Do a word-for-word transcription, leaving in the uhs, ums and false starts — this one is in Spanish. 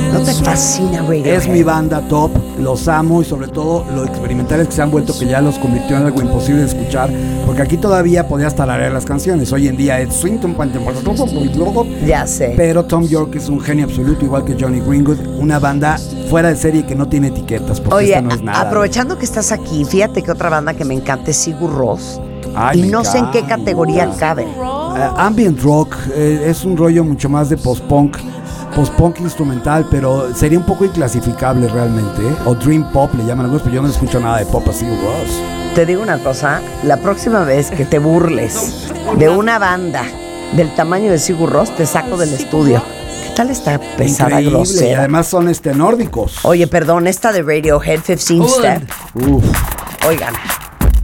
¿No te fascina Radiohead? Es mi banda top, los amo y sobre todo lo experimentales que se han vuelto, que ya los convirtió en algo imposible de escuchar, porque aquí todavía podías tararear las canciones. Hoy en día es Swington, ya sé. Pero Tom York es un genio absoluto, igual que Johnny Greenwood, una banda fuera de serie que no tiene etiquetas, porque Oye, esta no es nada. Aprovechando que estás aquí, fíjate que otra banda que me encanta es Sigur Rós. Ay, y me no sé en qué encanta. categoría cabe. Uh, ambient rock eh, es un rollo mucho más de post-punk, post-punk instrumental, pero sería un poco inclasificable realmente, ¿eh? O dream pop le llaman algunos, pero yo no escucho nada de pop así. Ross. Te digo una cosa, la próxima vez que te burles de una banda del tamaño de Sigur Rós, te saco del estudio. ¿Qué tal esta pesada, Increíble, grosera? y además son este nórdicos. Oye, perdón, esta de Radiohead, fifteen Step. Uf. Oigan.